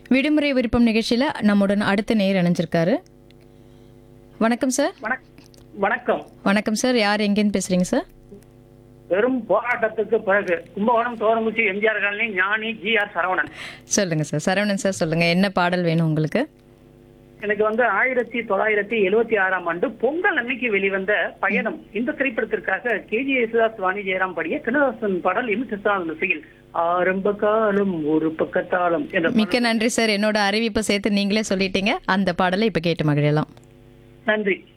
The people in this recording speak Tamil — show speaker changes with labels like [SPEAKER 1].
[SPEAKER 1] விடுமுறை விருப்பம் நிகழ்ச்சியில் நம்முடன் அடுத்த நேயர் இணைஞ்சிருக்காரு. வணக்கம் சார்.
[SPEAKER 2] வணக்கம்.
[SPEAKER 1] வணக்கம் சார். யார் எங்கேருந்து பேசுறீங்க சார்?
[SPEAKER 2] பெரும் போராட்டத்துக்கு பிறகு கும்பகோணம் தோரங்குச்சி எம்ஜிஆர் காலனி ஞானி ஜி.ஆர். சரவணன்.
[SPEAKER 1] சொல்லுங்க சார். சரவணன் சார் சொல்லுங்க, என்ன பாடல் வேணும் உங்களுக்கு?
[SPEAKER 2] எனக்கு 1976ஆம் ஆண்டு பொங்கல் அன்னைக்கு வெளிவந்த பயணம் இந்த திரைப்படத்திற்காக கேஜி யேசுதாஸ், வாணி ஜெயராம் பாடிய கண்ணதாசன் பாடல் எம்.எஸ். இசையில் ஆரம்ப காலம் ஒரு பக்கத்தாளம் என்ற
[SPEAKER 1] மிக்க நன்றி சார். என்னோட அறிவிப்பை சேர்த்து நீங்களே சொல்லிட்டீங்க. அந்த பாடலை இப்ப கேட்டு மகிழலாம்.
[SPEAKER 2] நன்றி.